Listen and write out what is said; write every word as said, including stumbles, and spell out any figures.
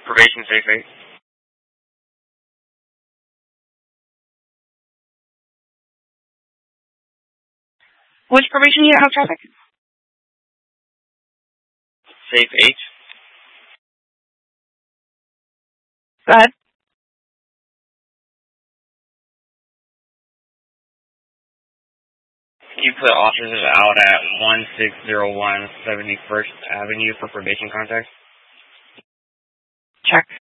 Probation safe eight. Which probation unit have traffic? Safe eight. Go ahead. You put officers out at one six zero one seventy-first Avenue for probation contact? Check.